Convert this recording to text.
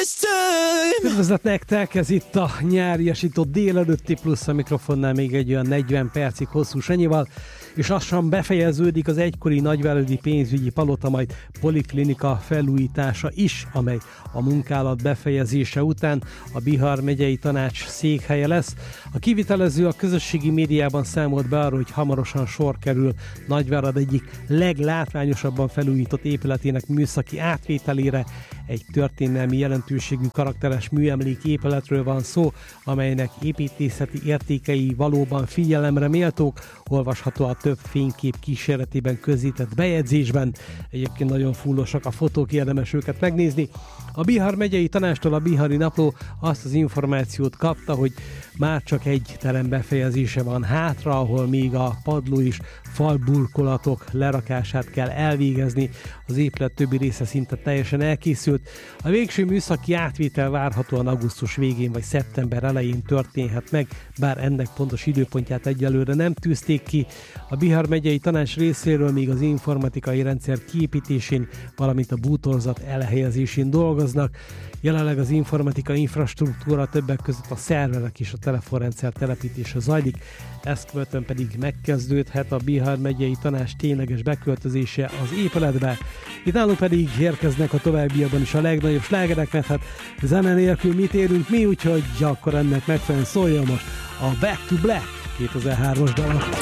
Üdvözlet nektek, ez itt a nyáriasított délelőtti plusz, a mikrofonnál még egy olyan 40 percig hosszú Sanyival, és lassan befejeződik az egykori nagyváradi pénzügyi palota, majd poliklinika felújítása is, amely a munkálat befejezése után a Bihar megyei tanács székhelye lesz. A kivitelező a közösségi médiában számolt be arról, hogy hamarosan sor kerül Nagyvárad egyik leglátványosabban felújított épületének műszaki átvételére. Egy történelmi jelentőségű karakteres műemlék épületről van szó, amelynek építészeti értékei valóban figyelemre méltók, olvasható a több fénykép kíséretében közzétett bejegyzésben. Egyébként nagyon fullosak a fotók, érdemes őket megnézni. A Bihar megyei tanástól a Bihari Napló azt az információt kapta, hogy már csak egy terem befejezése van hátra, ahol még a padló és falburkolatok lerakását kell elvégezni. Az épület többi része szinte teljesen elkészült. A végső műszaki átvétel várhatóan augusztus végén vagy szeptember elején történhet meg, bár ennek pontos időpontját egyelőre nem tűzték ki. A Bihar megyei tanács részéről még az informatikai rendszer kiépítésén, valamint a bútorzat elhelyezésén dolgoznak. Jelenleg az informatikai infrastruktúra, többek között a szerverek és a telefonrendszer telepítése zajlik, ezt követően pedig megkezdődhet a Bihar megyei tanács tényleges beköltözése az épületbe. Itt nálunk pedig érkeznek a továbbiakban is a legnagyobb slágerek, mert hát zene nélkül mit érünk mi, úgyhogy akkor ennek megfelelően szóljon most a Back to Black 2003-as dalak.